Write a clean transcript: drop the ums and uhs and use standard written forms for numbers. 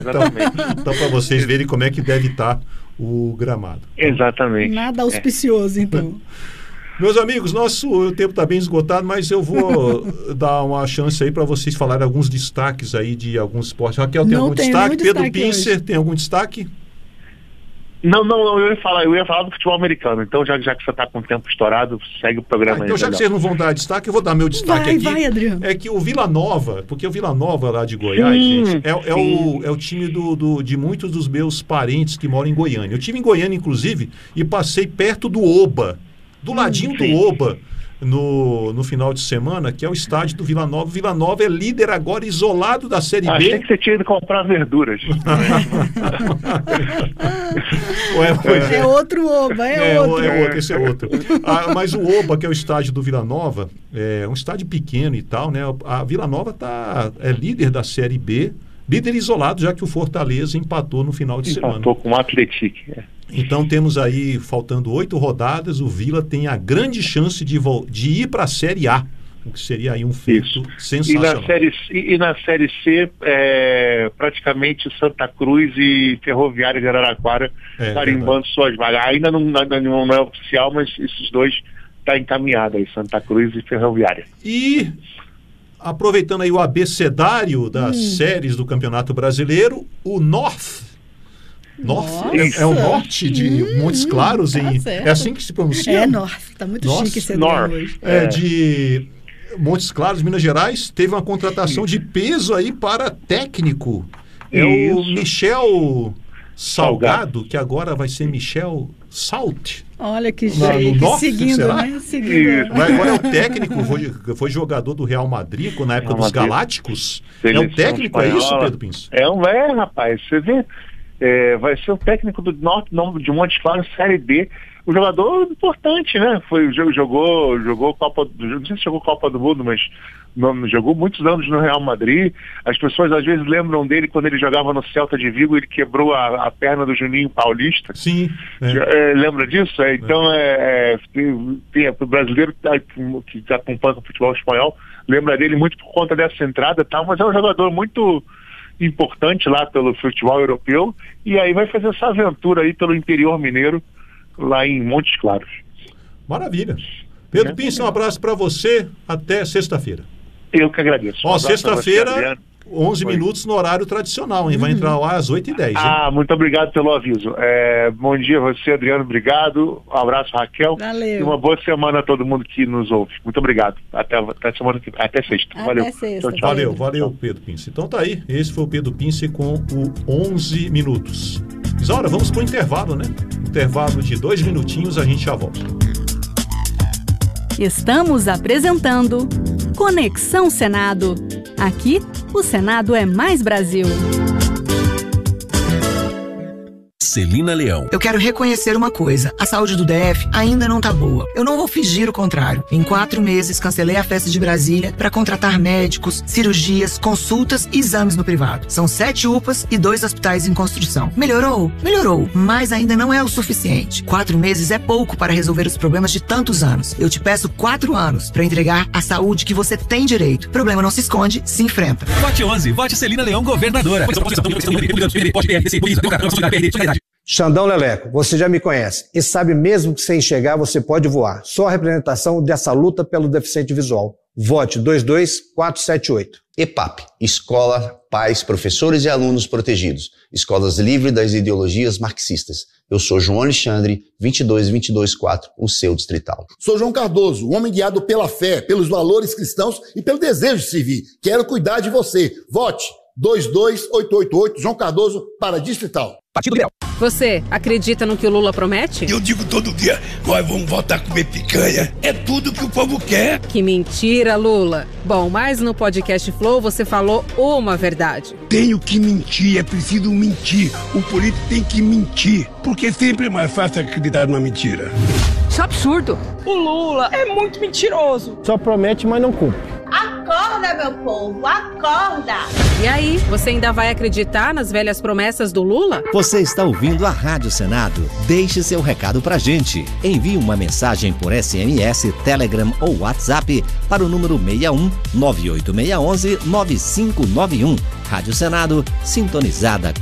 Então para vocês verem como é que deve estar o gramado. Exatamente. Nada auspicioso, então. Meus amigos, o tempo está bem esgotado, mas eu vou dar uma chance aí para vocês falarem alguns destaques aí de alguns esportes. Raquel, tem algum destaque? Pedro Pincer, tem algum destaque? Não, eu ia falar do futebol americano. Então, já que você está com o tempo estourado, segue o programa aí. Então, já que vocês não vão dar destaque, eu vou dar meu destaque aqui. Vai, Adriano. É que o Vila Nova, porque o Vila Nova lá de Goiás, gente, é o time de muitos dos meus parentes que moram em Goiânia. Eu estive em Goiânia, inclusive, e passei perto do Oba, do ladinho do Oba, no final de semana, que é o estádio do Vila Nova. Vila Nova é líder agora, isolado da Série B. Achei que você tinha ido comprar verduras. É outro Oba, esse é outro. Mas o Oba, que é o estádio do Vila Nova, é um estádio pequeno e tal, né? A Vila Nova é líder da Série B, líder isolado, já que o Fortaleza empatou no final de semana. Empatou com o Atlético. Então temos aí, faltando 8 rodadas, o Vila tem a grande chance de ir para a Série A, o que seria aí um feito sensacional. E na Série C, praticamente Santa Cruz e Ferroviária de Araraquara carimbando suas vagas. Ainda não é oficial, mas esses dois estão encaminhados aí, Santa Cruz e Ferroviária. E, aproveitando aí o abecedário das séries do Campeonato Brasileiro, o North é o norte de Montes Claros, é assim que se pronuncia? É North, tá muito chique esse nome hoje. De Montes Claros, Minas Gerais, teve uma contratação de peso aí para técnico. O Michel Salgado, que agora vai ser Michel Salt. Olha que jeito, seguindo, né? Agora é o técnico, foi jogador do Real Madrid na época dos Galácticos. Seleção é o técnico, espanhola. É isso, Pedro Pins? Rapaz, você vê, vai ser o técnico do Norte de Montes Claros, Série B. O jogador importante, né? Jogou Copa, não sei se jogou Copa do Mundo, mas jogou muitos anos no Real Madrid. As pessoas às vezes lembram dele quando ele jogava no Celta de Vigo, ele quebrou a perna do Juninho Paulista. Sim. Lembra disso? Então, tem o brasileiro que acompanha o futebol espanhol, lembra dele muito por conta dessa entrada, mas é um jogador muito importante lá pelo futebol europeu, e aí vai fazer essa aventura aí pelo interior mineiro, lá em Montes Claros. Maravilha. Pedro Pince, um abraço para você, até sexta-feira. Eu que agradeço. Sexta-feira, 11 minutos no horário tradicional, hein? Vai entrar lá às 8h10. Muito obrigado pelo aviso. Bom dia a você, Adriano, obrigado. Um abraço, Raquel. Valeu. E uma boa semana a todo mundo que nos ouve. Muito obrigado. Até sexta. Valeu. Sexta. Tchau. Valeu, Pedro Pince. Então tá aí, esse foi o Pedro Pince com o 11 minutos. Isaura, vamos pro intervalo, né? Intervalo de 2 minutinhos, a gente já volta. Estamos apresentando Conexão Senado. Aqui, o Senado é mais Brasil. Celina Leão. Eu quero reconhecer uma coisa. A saúde do DF ainda não tá boa. Eu não vou fingir o contrário. Em 4 meses, cancelei a festa de Brasília para contratar médicos, cirurgias, consultas e exames no privado. São 7 UPAs e 2 hospitais em construção. Melhorou? Melhorou. Mas ainda não é o suficiente. 4 meses é pouco para resolver os problemas de tantos anos. Eu te peço 4 anos para entregar a saúde que você tem direito. Problema não se esconde, se enfrenta. Vote 11. Vote Celina Leão, governadora. Xandão Leleco, você já me conhece e sabe mesmo que sem enxergar você pode voar. Sou a representação dessa luta pelo deficiente visual. Vote 22478. EPAP, Escola, Pais, Professores e Alunos Protegidos. Escolas livres das ideologias marxistas. Eu sou João Alexandre, 22224, o seu distrital. Sou João Cardoso, um homem guiado pela fé, pelos valores cristãos e pelo desejo de servir. Quero cuidar de você. Vote 22888, João Cardoso, para distrital. Partido Liberal. Você acredita no que o Lula promete? Eu digo todo dia, nós vamos voltar a comer picanha. É tudo que o povo quer. Que mentira, Lula. Bom, mas no podcast Flow você falou uma verdade. Tenho que mentir, é preciso mentir. O político tem que mentir, porque sempre é mais fácil acreditar numa mentira. Isso é absurdo. O Lula é muito mentiroso. Só promete, mas não cumpre. A Acorda, meu povo, acorda! E aí, você ainda vai acreditar nas velhas promessas do Lula? Você está ouvindo a Rádio Senado. Deixe seu recado pra gente. Envie uma mensagem por SMS, Telegram ou WhatsApp para o número 61 98611 9591. Rádio Senado, sintonizada